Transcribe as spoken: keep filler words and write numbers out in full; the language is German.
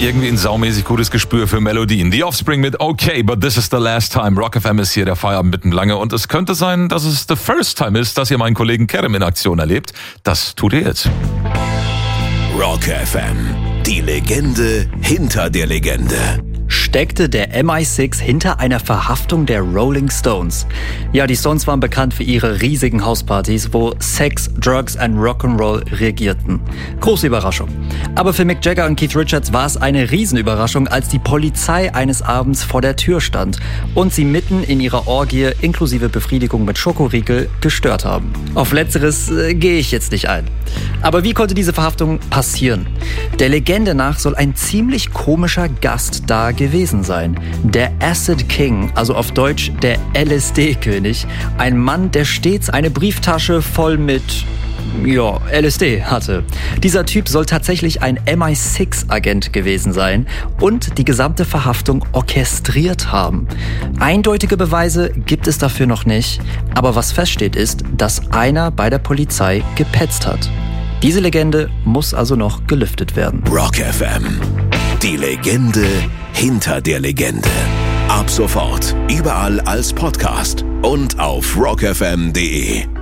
irgendwie ein saumäßig gutes Gespür für Melodien. The Offspring mit Okay, but this is the last time. Rock F M ist hier der Feierabend mitten lange und es könnte sein, dass es the first time ist, dass ihr meinen Kollegen Kerem in Aktion erlebt. Das tut ihr jetzt. Rock F M, die Legende hinter der Legende. Steckte der M I sechs hinter einer Verhaftung der Rolling Stones? Ja, die Stones waren bekannt für ihre riesigen Hauspartys, wo Sex, Drugs und Rock'n'Roll regierten. Große Überraschung. Aber für Mick Jagger und Keith Richards war es eine Riesenüberraschung, als die Polizei eines Abends vor der Tür stand und sie mitten in ihrer Orgie inklusive Befriedigung mit Schokoriegel gestört haben. Auf Letzteres äh, gehe ich jetzt nicht ein. Aber wie konnte diese Verhaftung passieren? Der Legende nach soll ein ziemlich komischer Gast da gewesen sein. Der Acid King, also auf Deutsch der L S D-König. Ein Mann, der stets eine Brieftasche voll mit, ja, L S D hatte. Dieser Typ soll tatsächlich ein M I sechs Agent gewesen sein und die gesamte Verhaftung orchestriert haben. Eindeutige Beweise gibt es dafür noch nicht, aber was feststeht ist, dass einer bei der Polizei gepetzt hat. Diese Legende muss also noch gelüftet werden. Rock F M, die Legende hinter der Legende. Ab sofort überall als Podcast und auf rock f m punkt d e.